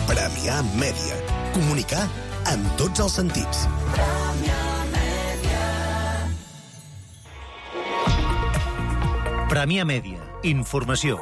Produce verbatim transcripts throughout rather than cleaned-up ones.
Premià Mèdia. Comunicar amb tots els sentits. Premià Mèdia. Informació.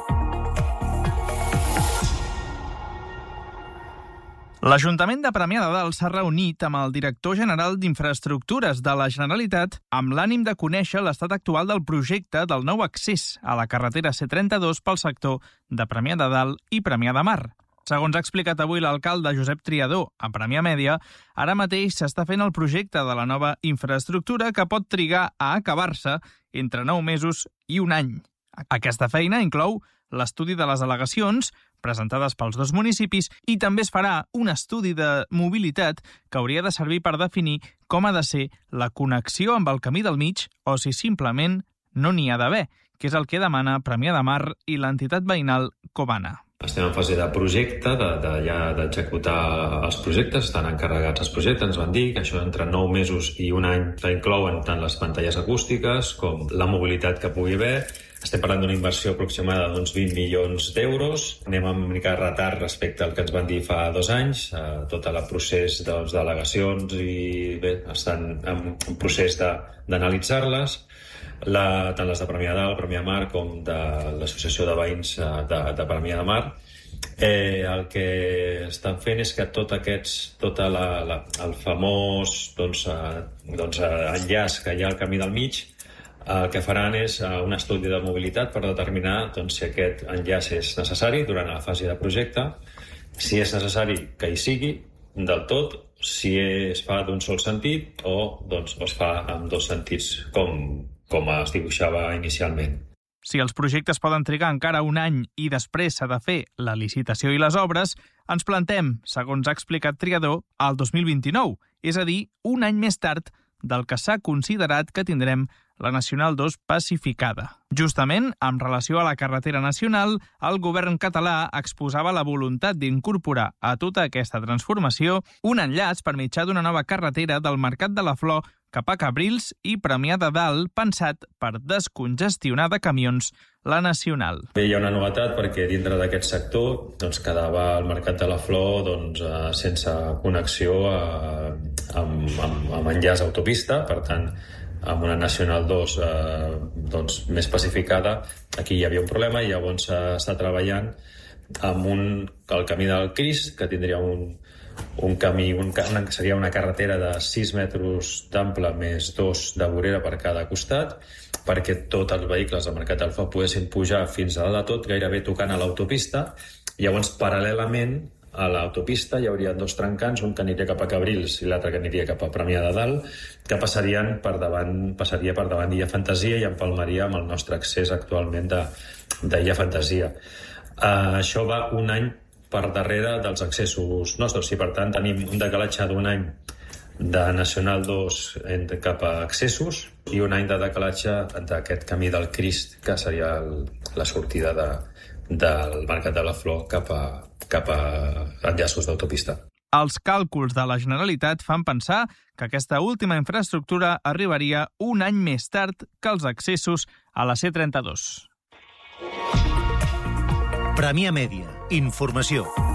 L'Ajuntament de Premià de Dalt s'ha reunit amb el director general d'Infraestructures de la Generalitat amb l'ànim de conèixer l'estat actual del projecte del nou accés a la carretera C trenta-dos pel sector de Premià de Dalt i Premià de Mar. Segons ha explicat avui l'alcalde Josep Triadó a Premià Mèdia, ara mateix s'està fent el projecte de la nova infraestructura que pot trigar a acabar-se entre nou mesos i un any. Aquesta feina inclou l'estudi de les al·legacions presentades pels dos municipis i també es farà un estudi de mobilitat que hauria de servir per definir com ha de ser la connexió amb el camí del mig o si simplement no n'hi ha d'haver, que és el que demana Premià de Mar i l'entitat veïnal Covana. Estem en fase de projecte, de, de, ja d'executar els projectes, estan encarregats els projectes, ens van dir que això entre nou mesos i un any inclouen tant les pantalles acústiques com la mobilitat que pugui haver. Estem parlant d'una inversió aproximada d'uns vint milions d'euros. Anem amb una mica de retard respecte al que ens van dir fa dos anys. Eh, tot el procés doncs, d'al·legacions i bé, estan en procés de, d'analitzar-les. La, tant les de Premià de Dalt, Premià de Mar, com de l'Associació de Veïns de, de Premià de Mar. Eh, el que estan fent és que tot aquests, tot la, la, el famós doncs, eh, doncs, enllaç que hi ha al camí del mig, el que faran és un estudi de mobilitat per determinar doncs, si aquest enllaç és necessari durant la fase de projecte, si és necessari que hi sigui del tot, si es fa d'un sol sentit o doncs, es fa en dos sentits, com, com es dibuixava inicialment. Si els projectes poden trigar encara un any i després s'ha de fer la licitació i les obres, ens plantem, segons ha explicat Triadó, al dos mil vint-i-nou, és a dir, un any més tard del que s'ha considerat que tindrem la Nacional dos pacificada. Justament, en relació a la carretera nacional, el govern català exposava la voluntat d'incorporar a tota aquesta transformació un enllaç per mitjà d'una nova carretera del Mercat de la Flor cap a Cabrils i Premià de Dalt, pensat per descongestionar de camions la Nacional. Bé, hi ha una novetat perquè dintre d'aquest sector doncs, quedava el Mercat de la Flor doncs, eh, sense connexió eh, amb, amb, amb enllaç autopista, per tant, amb una Nacional dos eh, doncs, més pacificada. Aquí hi havia un problema i llavors s'està treballant amb un, el camí del Crist, que tindria un, un camí, un, una, seria una carretera de sis metres d'ample més dos de vorera per cada costat, perquè tots els vehicles del Mercat del Foc poguessin pujar fins a dalt de tot, gairebé tocant a l'autopista. Llavors, paral·lelament a l'autopista hi hauria dos trencants, un que aniria cap a Cabrils i l'altre que aniria cap a Premià de Dalt, que passarien per davant, passaria per davant d'Illa Fantasia i empalmaria amb el nostre accés actualment de, d'Illa Fantasia. Uh, això va un any per darrere dels accessos nostres i per tant tenim un decalatge d'un any de Nacional dos cap a accessos i un any de decalatge d'aquest camí del Crist, que seria el, la sortida de, del Mercat de la Flor cap a, cap a enllaços d'autopista. Els càlculs de la Generalitat fan pensar que aquesta última infraestructura arribaria un any més tard que els accessos a la C trenta-dos. Premià Mèdia. Informació.